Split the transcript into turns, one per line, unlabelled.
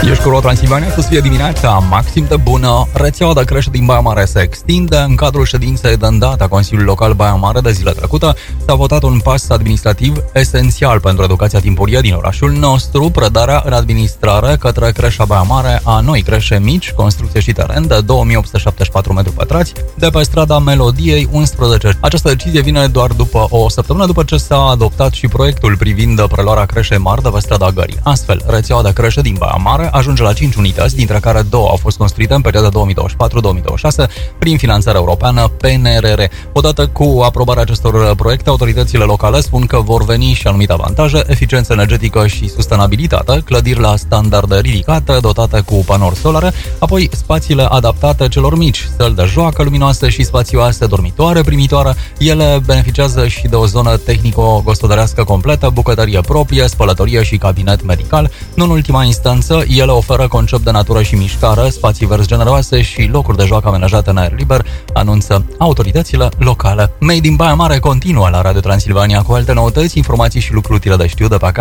Ești cu Ro Transilvania, să fie dimineața maxim de bună. Rețeaua de creșe din Baia Mare se extinde. În cadrul ședinței de îndată a Consiliului Local Baia Mare de zilea trecută s-a votat un pas administrativ esențial pentru educația timpurie din orașul nostru, predarea în administrare către creșa Baia Mare a noi creșe mici, construcție și teren de 2874 m2 de pe strada Melodiei 11. Această decizie vine doar după o săptămână după ce s-a adoptat și proiectul privind preluarea creșei mari de pe strada Gării. Astfel, rețeaua de creșe din Baia Mare ajunge la 5 unități, dintre care 2 au fost construite în perioada 2024-2026 prin finanțare europeană PNRR. Odată cu aprobarea acestor proiecte, autoritățile locale spun că vor veni și anumite avantaje: eficiență energetică și sustenabilitate, clădiri la standarde ridicate, dotate cu panouri solare, apoi spațiile adaptate celor mici, săli de joacă luminoase și spațioase, dormitoare primitoare. Ele beneficiază și de o zonă tehnico-gospodărească completă, bucătărie proprie, spălătorie și cabinet medical. Nu în ultima instanță, ele oferă concept de natură și mișcare, spații verzi generoase și locuri de joacă amenajate în aer liber, anunță autoritățile locale. Made in Baia Mare continuă la Radio Transilvania cu alte noutăți, informații și lucruri utile de știu de pe acasă.